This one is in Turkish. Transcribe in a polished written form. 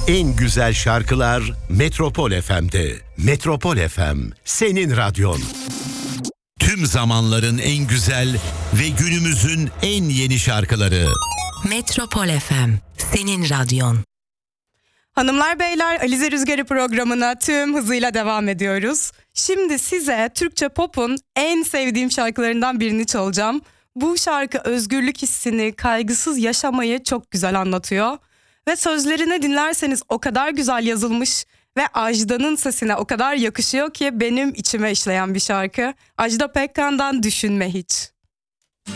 En güzel şarkılar Metropol FM'de. Metropol FM, senin radyon. Tüm zamanların en güzel ve günümüzün en yeni şarkıları. Metropol FM, senin radyon. Hanımlar beyler, Alize Rüzgarı programına tüm hızıyla devam ediyoruz. Şimdi size Türkçe pop'un en sevdiğim şarkılarından birini çalacağım. Bu şarkı özgürlük hissini, kaygısız yaşamayı çok güzel anlatıyor. Ve sözlerini dinlerseniz o kadar güzel yazılmış ve Ajda'nın sesine o kadar yakışıyor ki benim içime işleyen bir şarkı. Ajda Pekkan'dan Düşünme Hiç.